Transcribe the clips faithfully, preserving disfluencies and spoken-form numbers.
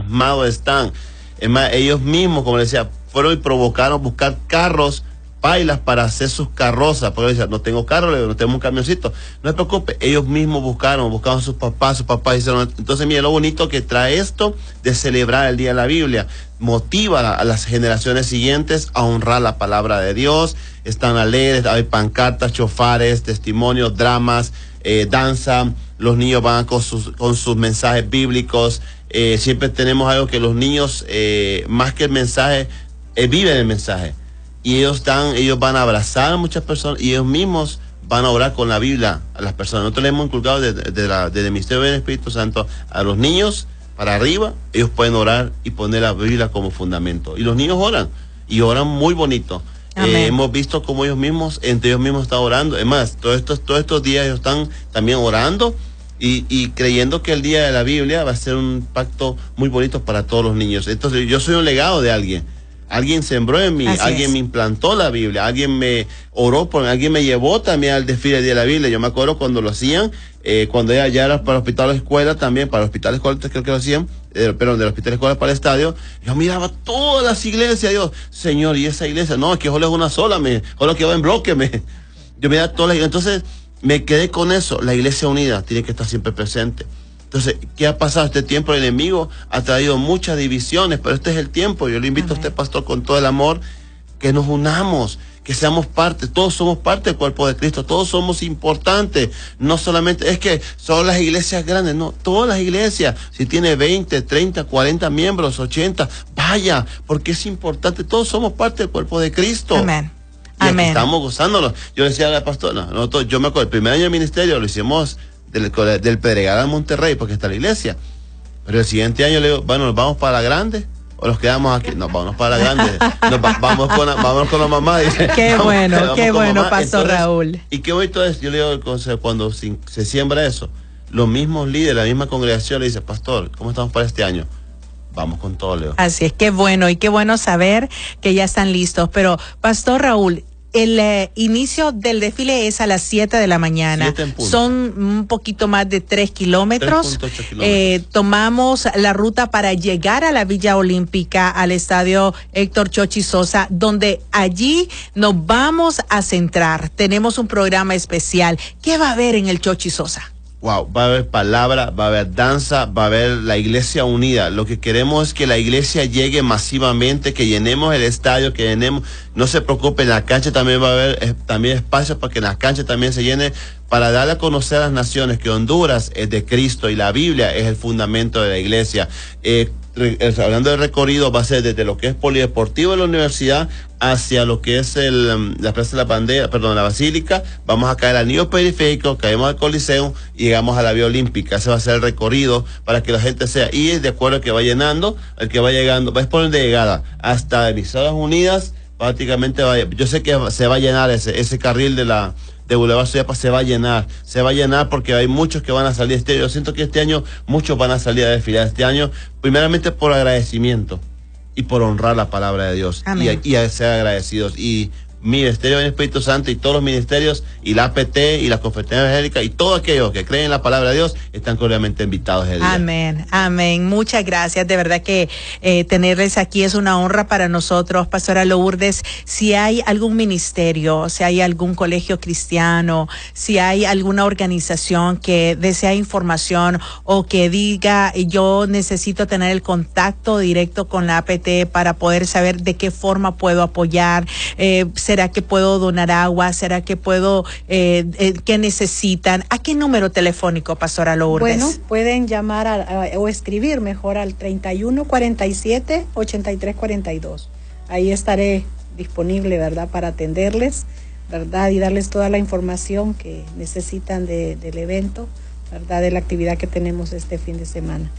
entusiasmados están. Es más, ellos mismos, como les decía, fueron y provocaron buscar carros, pailas para hacer sus carrozas, porque decían, no tengo carro, no tengo un camioncito. No se preocupe, ellos mismos buscaron, buscaron a sus papás, sus papás hicieron. Entonces, mire lo bonito que trae esto de celebrar el Día de la Biblia. Motiva a las generaciones siguientes a honrar la palabra de Dios. Están alegres, hay pancartas, chofares, testimonios, dramas, eh, danza. Los niños van con sus, con sus mensajes bíblicos. Eh, siempre tenemos algo que los niños, eh, más que el mensaje, eh, viven el mensaje. Y ellos están, ellos van a abrazar a muchas personas y ellos mismos van a orar con la Biblia a las personas. Nosotros le hemos inculcado desde de, de la, de el Ministerio del Espíritu Santo a los niños para arriba, ellos pueden orar y poner la Biblia como fundamento. Y los niños oran, y oran muy bonito. Eh, hemos visto cómo ellos mismos, entre ellos mismos están orando. Es más, todos estos, todos estos días ellos están también orando y, y creyendo que el día de la Biblia va a ser un pacto muy bonito para todos los niños. Entonces yo soy un legado de alguien. Alguien sembró en mí, Así alguien es. me implantó la Biblia, alguien me oró por mí, alguien me llevó también al desfile de la Biblia. Yo me acuerdo cuando lo hacían, eh, cuando ya, ya era para hospital o escuela también, para hospital escuela creo que lo hacían, eh, perdón, del hospital escuela para el estadio, yo miraba todas las iglesias, Dios, Señor, y esa iglesia, no, es que solo es una sola, me, solo que va en bloque, me, yo miraba todas las iglesias, entonces me quedé con eso, la iglesia unida tiene que estar siempre presente. Entonces, ¿qué ha pasado este tiempo? El enemigo ha traído muchas divisiones, pero este es el tiempo. Yo le invito Amén. a usted, pastor, con todo el amor, que nos unamos, que seamos parte. Todos somos parte del cuerpo de Cristo, todos somos importantes. No solamente, es que son las iglesias grandes, no, todas las iglesias. Si tiene veinte, treinta, cuarenta miembros, ochenta, vaya, porque es importante. Todos somos parte del cuerpo de Cristo. Amén. Y Amén. aquí estamos gozándolo. Yo decía al pastor, no, nosotros, yo me acuerdo, el primer año de ministerio lo hicimos del, del Pedregal a Monterrey, porque está la iglesia. Pero el siguiente año le digo, bueno, ¿nos vamos para la grande o nos quedamos aquí? No, vamos para la grande. Nos va, vamos, con la, vamos con la mamá. Dice, qué vamos, bueno, qué bueno, mamá. Pastor Entonces, Raúl. Y qué bonito es, yo le digo el consejo, cuando se, se siembra eso, los mismos líderes, la misma congregación le dice, pastor, ¿cómo estamos para este año? Vamos con todo, Leo. Así es, qué bueno, y qué bueno saber que ya están listos. Pero, Pastor Raúl, el eh, inicio del desfile es a las siete de la mañana. Son un poquito más de tres kilómetros. tres punto ocho kilómetros. Eh, tomamos la ruta para llegar a la Villa Olímpica, al estadio Héctor Chochi Sosa, donde allí nos vamos a centrar. Tenemos un programa especial. ¿Qué va a haber en el Chochi Sosa? Wow, va a haber palabra, va a haber danza, va a haber la iglesia unida. Lo que queremos es que la iglesia llegue masivamente, que llenemos el estadio, que llenemos, no se preocupen, en la cancha también va a haber eh, también espacio para que en las canchas también se llene, para darle a conocer a las naciones que Honduras es de Cristo y la Biblia es el fundamento de la iglesia. Eh, hablando de recorrido, va a ser desde lo que es polideportivo de la universidad hacia lo que es el, la Plaza de la Bandera, perdón, la Basílica. Vamos a caer al anillo periférico, caemos al Coliseo y llegamos a la Vía Olímpica. Ese va a ser el recorrido para que la gente sea, y de acuerdo al que va llenando, el que va llegando, va a exponer de llegada hasta Emisoras Unidas, prácticamente va, yo sé que se va a llenar ese, ese carril de la de Boulevard Suyapa, se va a llenar, se va a llenar porque hay muchos que van a salir este año. Yo siento que este año muchos van a salir a desfilar este año, primeramente por agradecimiento y por honrar la palabra de Dios. Amén. y, y a ser agradecidos. Y Ministerio del Espíritu Santo y todos los ministerios y la A P T y la Confraternidad Evangélica y todos aquellos que creen en la palabra de Dios están cordialmente invitados el día. Amén, amén. Muchas gracias. De verdad que eh, tenerles aquí es una honra para nosotros, Pastora Lourdes. Si hay algún ministerio, si hay algún colegio cristiano, si hay alguna organización que desea información o que diga yo necesito tener el contacto directo con la A P T para poder saber de qué forma puedo apoyar, eh, ¿será que puedo donar agua? ¿Será que puedo, eh, eh, qué necesitan? ¿A qué número telefónico, Pastora Lourdes? Bueno, pueden llamar a, a, o escribir mejor al treinta y uno cuarenta y siete ochenta y tres cuarenta y dos. Ahí estaré disponible, ¿verdad?, para atenderles, ¿verdad?, y darles toda la información que necesitan de, del evento, ¿verdad?, de la actividad que tenemos este fin de semana.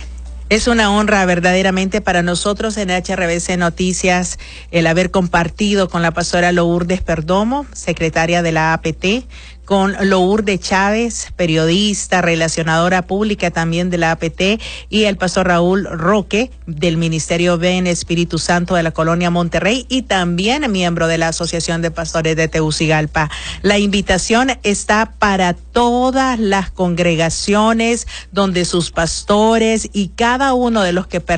Es una honra verdaderamente para nosotros en H R B C Noticias el haber compartido con la pastora Lourdes Perdomo, secretaria de la A P T, con Lourdes Chávez, periodista, relacionadora pública también de la A P T, y el pastor Raúl Roque del Ministerio Ven Espíritu Santo de la Colonia Monterrey y también miembro de la Asociación de Pastores de Tegucigalpa. La invitación está para todas las congregaciones donde sus pastores y cada uno de los que